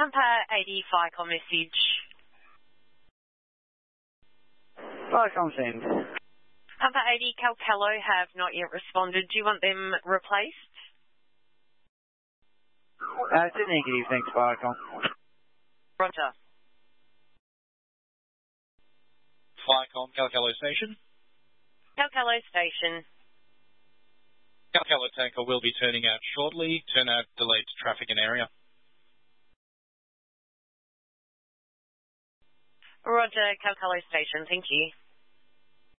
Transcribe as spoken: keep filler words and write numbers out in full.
Pampa eighty, FlyCom message. FlyCom send. Pampa eighty, Calcalo have not yet responded. Do you want them replaced? Uh, it's a negative, thanks, FlyCom. Roger. FlyCom, Calcalo Station. Calcalo Station. Calcalo tanker will be turning out shortly. Turnout delayed to traffic in area. Roger, Calcalo Station. Thank you.